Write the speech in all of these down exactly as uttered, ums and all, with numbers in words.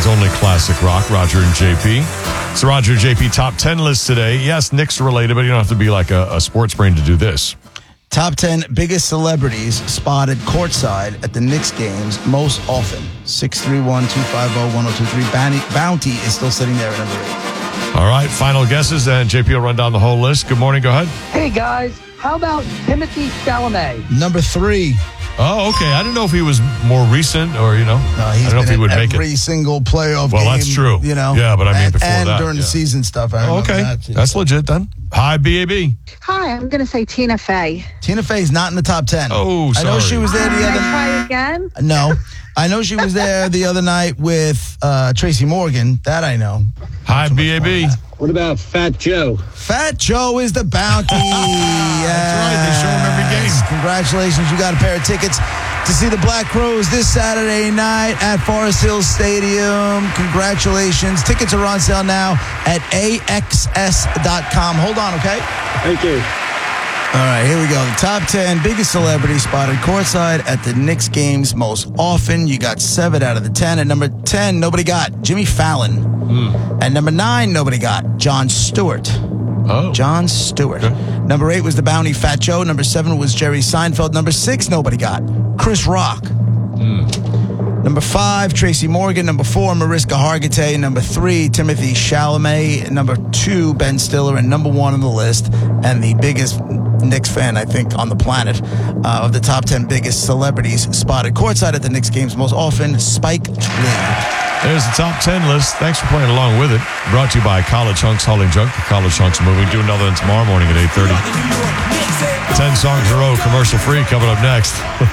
America's only classic rock, Roger and J P. It's the Roger and J P top ten list today. Yes, Knicks related, but you don't have to be like a, a sports brain to do this. Top ten biggest celebrities spotted courtside at the Knicks games most often. six three one, two five zero, one zero two three. Bounty is still sitting there at number eight. All right, final guesses, and J P will run down the whole list. Good morning, go ahead. Hey, guys. How about Timothy Chalamet? Number three. Oh, okay. I didn't know if he was more recent or, you know, No, he's I don't know been if he in would make every it. single playoff Well, game. that's true. You know, Yeah, but I mean and, before and that, during yeah. the season stuff. I Oh, remember okay. that too. That's legit then. Hi, B A B. Hi, I'm going to say Tina Fey. Tina Fey's not in the top ten. Oh, I know sorry. she was there the Can I other. try again? No, I know she was there the other night with uh, Tracy Morgan. That I know. Hi, B A B. What about Fat Joe? Fat Joe is the bounty. That's right. They show him every game. Yes. Congratulations. You got a pair of tickets to see the Black Crowes this Saturday night at Forest Hills Stadium. Congratulations. Tickets are on sale now at A X S dot com. Hold on, okay? Thank you. All right, here we go. The top ten biggest celebrities spotted courtside at the Knicks games most often. You got seven out of the ten. At number ten, nobody got Jimmy Fallon. Mm. At number nine, nobody got Jon Stewart. Oh. Jon Stewart. Okay. Number eight was the bounty Fat Joe. Number seven was Jerry Seinfeld. Number six, nobody got Chris Rock. Mm. Number five, Tracy Morgan. Number four, Mariska Hargitay. Number three, Timothy Chalamet. Number two, Ben Stiller. And number one on the list, and the biggest Knicks fan, I think, on the planet, uh, of the top ten biggest celebrities spotted courtside at the Knicks games most often, Spike Lee. There's the top ten list. Thanks for playing along with it. Brought to you by College Hunks Hauling Junk. The College Hunks movie. We do another one tomorrow morning at eight thirty. Ten songs in a row, commercial free, coming up next.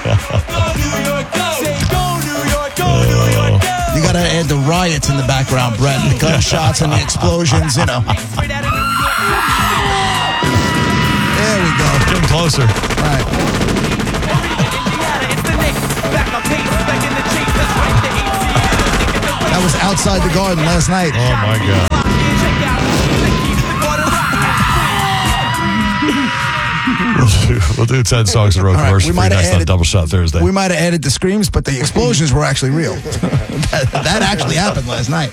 You got to add the riots in the background, Brett. The gunshots and the explosions, you know. There we go. Getting closer. All right. That was outside the garden last night. Oh, my God. We'll do, we'll do ten songs in a row, All right, commercial we free might have next on added- Double Shot Thursday. We might have added the screams, but the explosions were actually real. that, that actually happened last night.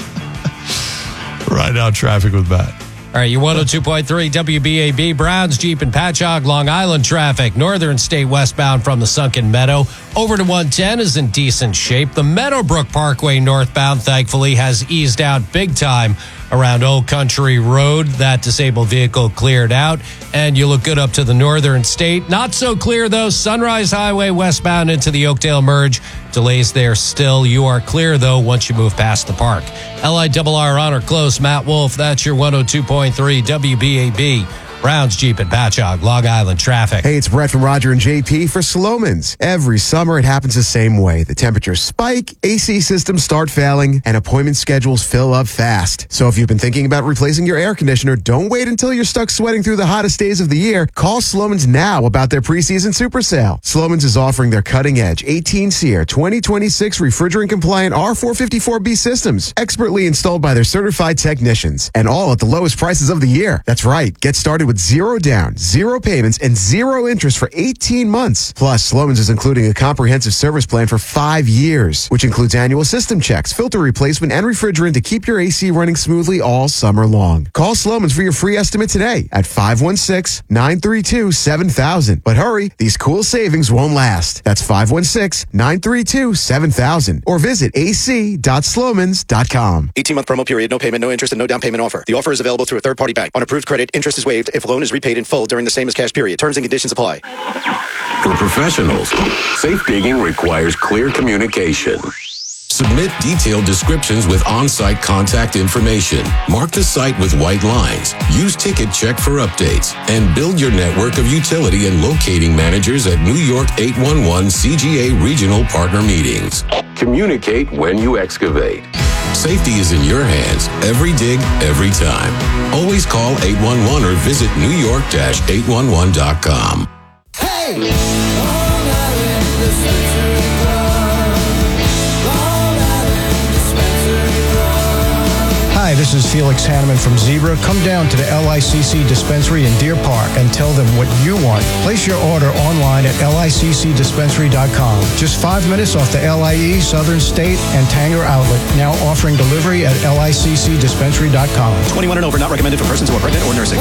Right now, traffic with Matt. All right, your one oh two point three W B A B, Browns, Jeep, and Patchogue, Long Island traffic. Northern State westbound from the Sunken Meadow over to one ten is in decent shape. The Meadowbrook Parkway northbound, thankfully, has eased out big time around Old Country Road. That disabled vehicle cleared out, and you look good up to the Northern State. Not so clear, though. Sunrise Highway westbound into the Oakdale Merge. Delays there still. You are clear, though, once you move past the park. L I R R on or close. Matt Wolf, that's your one oh two point three W B A B. Browns, Jeep, and Patchogue, Long Island traffic. Hey, it's Brett from Roger and J P for Slomin's. Every summer, it happens the same way. The temperatures spike, A C systems start failing, and appointment schedules fill up fast. So if you've been thinking about replacing your air conditioner, don't wait until you're stuck sweating through the hottest days of the year. Call Slomin's now about their preseason super sale. Slomin's is offering their cutting-edge eighteen SEER twenty twenty-six refrigerant-compliant R four fifty-four B systems, expertly installed by their certified technicians, and all at the lowest prices of the year. That's right. Get started with zero down, zero payments, and zero interest for eighteen months. Plus, Slomin's is including a comprehensive service plan for five years, which includes annual system checks, filter replacement, and refrigerant to keep your A C running smoothly all summer long. Call Slomin's for your free estimate today at five one six, nine three two, seven thousand. But hurry, these cool savings won't last. That's five one six, nine three two, seven thousand. Or visit a c dot slomans dot com. eighteen-month promo period, no payment, no interest, and no down payment offer. The offer is available through a third-party bank. On approved credit, interest is waived if loan is repaid in full during the same as cash period. Terms and conditions apply. For professionals, safe digging requires clear communication. Submit detailed descriptions with on-site contact information. Mark the site with white lines. Use Ticket Check for updates. And build your network of utility and locating managers at New York eight one one C G A regional partner meetings. Communicate when you excavate. Safety is in your hands. Every dig, every time. Always call eight one one or visit new york dash eight one one dot com. Hey! Hi, this is Felix Hanneman from Zebra. Come down to the L I C C dispensary in Deer Park and tell them what you want. Place your order online at L I C C dispensary dot com. Just five minutes off the L I E, Southern State, and Tanger outlet. Now offering delivery at L I C C dispensary dot com. twenty-one and over, not recommended for persons who are pregnant or nursing.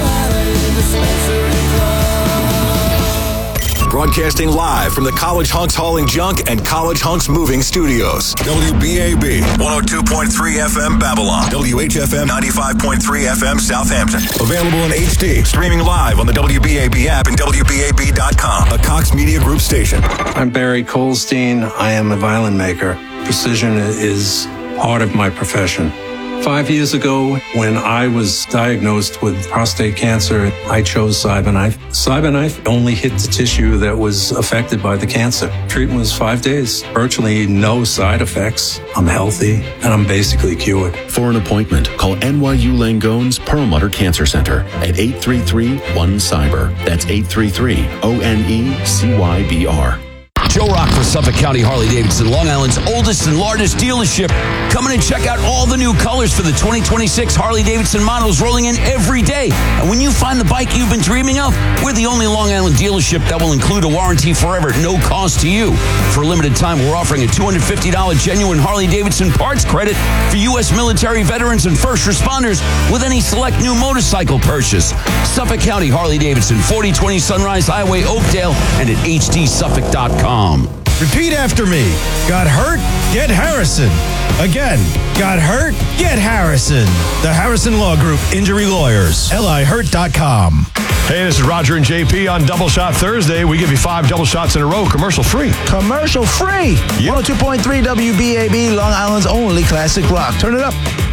Broadcasting live from the College Hunks Hauling Junk and College Hunks Moving Studios. W B A B one oh two point three F M Babylon. W H F M ninety-five point three F M Southampton. Available in H D. Streaming live on the W B A B app and W B A B dot com. A Cox Media Group station. I'm Barry Colstein. I am a violin maker. Precision is part of my profession. Five years ago, when I was diagnosed with prostate cancer, I chose CyberKnife. CyberKnife only hit the tissue that was affected by the cancer. Treatment was five days, virtually no side effects. I'm healthy, and I'm basically cured. For an appointment, call N Y U Langone's Perlmutter Cancer Center at eight three three, one cyber. That's eight three three, O N E C Y B R. Joe Rock for Suffolk County Harley-Davidson, Long Island's oldest and largest dealership. Come in and check out all the new colors for the twenty twenty-six Harley-Davidson models rolling in every day. And when you find the bike you've been dreaming of, we're the only Long Island dealership that will include a warranty forever at no cost to you. For a limited time, we're offering a two hundred fifty dollars genuine Harley-Davidson parts credit for U S military veterans and first responders with any select new motorcycle purchase. Suffolk County Harley-Davidson, forty twenty Sunrise Highway, Oakdale, and at H D Suffolk dot com. Repeat after me. Got hurt? Get Harrison. Again, got hurt? Get Harrison. The Harrison Law Group Injury Lawyers. L I hurt dot com. Hey, this is Roger and J P on Double Shot Thursday. We give you five double shots in a row, commercial free. Commercial free. Yep. one oh two point three W B A B, Long Island's only classic rock. Turn it up.